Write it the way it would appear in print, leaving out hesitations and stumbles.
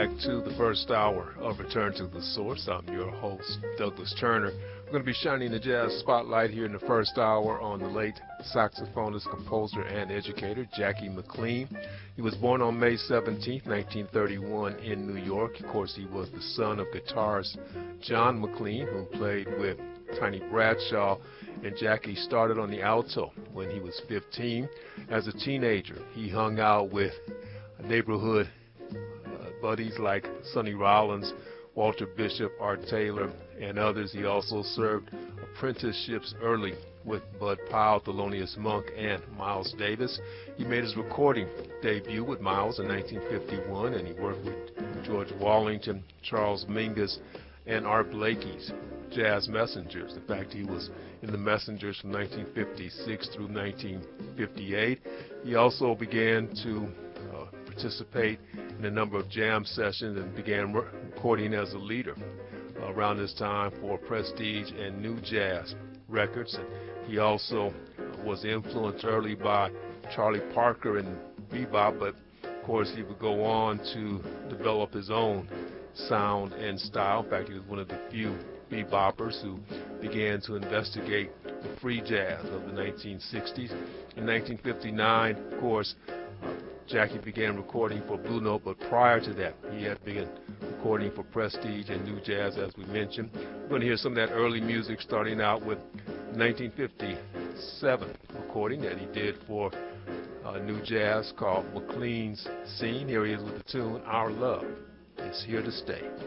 back to the first hour of Return to the Source. I'm your host, Douglas Turner. We're going to be shining the jazz spotlight here in the first hour on the late saxophonist, composer, and educator, Jackie McLean. He was born on May 17, 1931 in New York. Of course, he was the son of guitarist John McLean, who played with Tiny Bradshaw, and Jackie started on the alto when he was 15. As a teenager, he hung out with neighborhood buddies like Sonny Rollins, Walter Bishop, Art Taylor, and others. He also served apprenticeships early with Bud Powell, Thelonious Monk, and Miles Davis. He made his recording debut with Miles in 1951, and he worked with George Wallington, Charles Mingus, and Art Blakey's Jazz Messengers. In fact, he was in the Messengers from 1956 through 1958. He also began to participate in a number of jam sessions and began recording as a leader around this time for Prestige and New Jazz Records. And he also was influenced early by Charlie Parker and bebop, but of course he would go on to develop his own sound and style. In fact, he was one of the few beboppers who began to investigate the free jazz of the 1960s. In 1959, of course, Jackie began recording for Blue Note, but prior to that, he had been recording for Prestige and New Jazz, as we mentioned. We're going to hear some of that early music, starting out with 1957 recording that he did for New Jazz called McLean's Scene. Here he is with the tune Our Love Is Here to Stay.